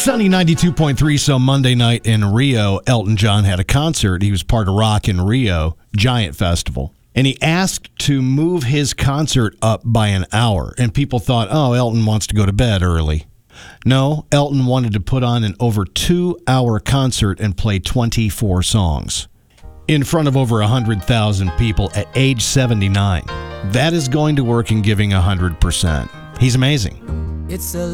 Sunny 92.3. So Monday night in Rio, Elton John had a concert. He was part of Rock in Rio, giant festival. And he asked to move his concert up by an hour. And people thought, oh, Elton wants to go to bed early. No, Elton wanted to put on an over 2-hour concert and play 24 songs in front of over 100,000 people at age 79. That is going to work in giving 100%. He's amazing. It's a